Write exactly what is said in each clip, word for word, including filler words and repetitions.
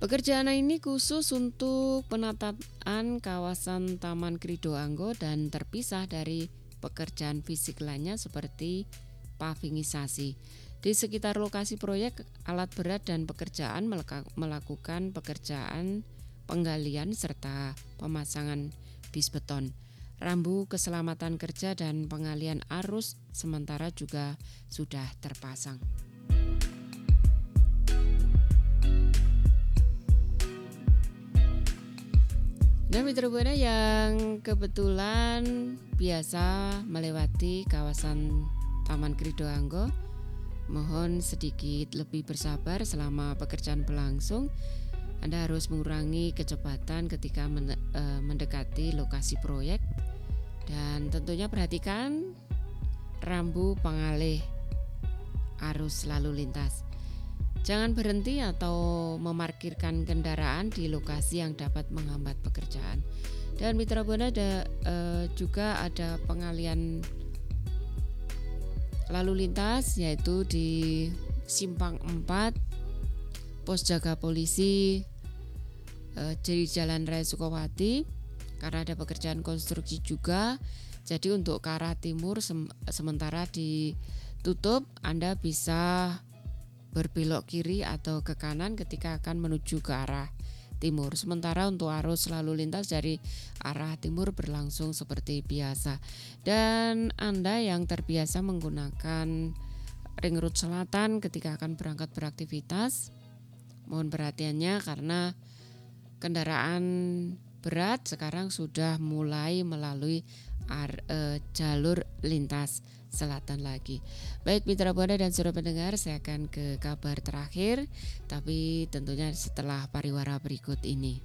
Pekerjaan ini khusus untuk penataan kawasan Taman Kridoanggo dan terpisah dari pekerjaan fisik lainnya seperti pavingisasi. Di sekitar lokasi proyek, alat berat dan pekerjaan melakukan pekerjaan penggalian serta pemasangan bis beton. Rambu keselamatan kerja dan pengalian arus sementara juga sudah terpasang. Nah, mitra Buana yang kebetulan biasa melewati kawasan Taman Kridoanggo, mohon sedikit lebih bersabar selama pekerjaan berlangsung. Anda harus mengurangi kecepatan ketika mendekati lokasi proyek dan tentunya perhatikan rambu pengalih arus lalu lintas. Jangan berhenti atau memarkirkan kendaraan di lokasi yang dapat menghambat pekerjaan. Dan mitra Buana ada eh, juga ada pengalian lalu lintas yaitu di Simpang empat, pos jaga polisi eh, di Jalan Raya Sukowati karena ada pekerjaan konstruksi juga. Jadi untuk ke arah timur sem- sementara ditutup, Anda bisa berbelok kiri atau ke kanan ketika akan menuju ke arah timur. Sementara untuk arus lalu lintas dari arah timur berlangsung seperti biasa. Dan Anda yang terbiasa menggunakan ring road selatan ketika akan berangkat beraktivitas, mohon perhatiannya karena kendaraan berat sekarang sudah mulai melalui ar, e, jalur lintas selatan lagi. Baik mitra Buana dan saudara pendengar, saya akan ke kabar terakhir, tapi tentunya setelah pariwara berikut ini.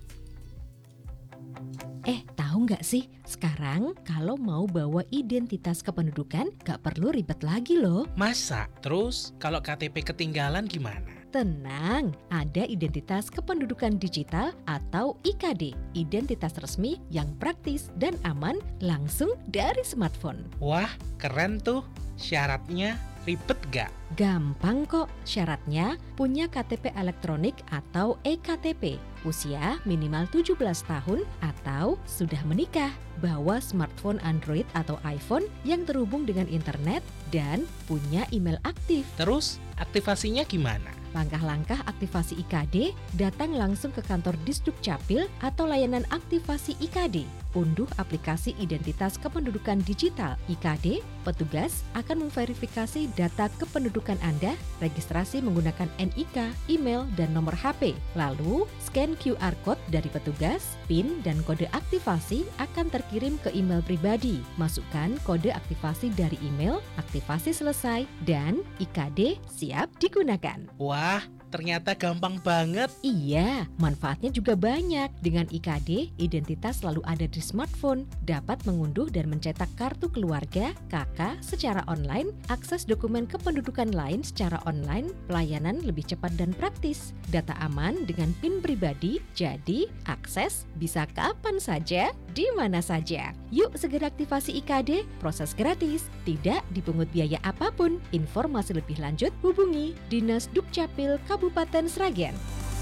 Eh, tahu nggak sih? Sekarang kalau mau bawa identitas kependudukan nggak perlu ribet lagi loh. Masa? Terus kalau K T P ketinggalan gimana? Tenang, ada identitas kependudukan digital atau I K D, identitas resmi yang praktis dan aman langsung dari smartphone. Wah, keren tuh. Syaratnya ribet gak? Gampang kok. Syaratnya punya K T P elektronik atau e K T P, usia minimal tujuh belas tahun atau sudah menikah, bawa smartphone Android atau iPhone yang terhubung dengan internet dan punya email aktif. Terus aktivasinya gimana? Langkah-langkah aktivasi I K D, datang langsung ke kantor Disduk Capil atau layanan aktivasi I K D. Unduh aplikasi identitas kependudukan digital I K D, petugas akan memverifikasi data kependudukan Anda, registrasi menggunakan N I K, email, dan nomor H P. Lalu, scan Q R code dari petugas, PIN dan kode aktivasi akan terkirim ke email pribadi. Masukkan kode aktivasi dari email, aktivasi selesai, dan I K D siap digunakan. Wah, ternyata gampang banget. Iya, manfaatnya juga banyak. Dengan I K D, identitas selalu ada di smartphone, dapat mengunduh dan mencetak kartu keluarga, K K secara online, akses dokumen kependudukan lain secara online, pelayanan lebih cepat dan praktis, data aman dengan PIN pribadi, jadi akses bisa kapan saja, di mana saja. Yuk segera aktivasi I K D, proses gratis, tidak dipungut biaya apapun. Informasi lebih lanjut hubungi Dinas Dukcapil Kabupaten Sragen.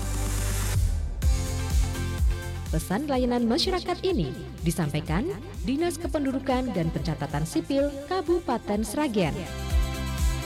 Pesan layanan masyarakat ini disampaikan Dinas Kependudukan dan Pencatatan Sipil Kabupaten Sragen.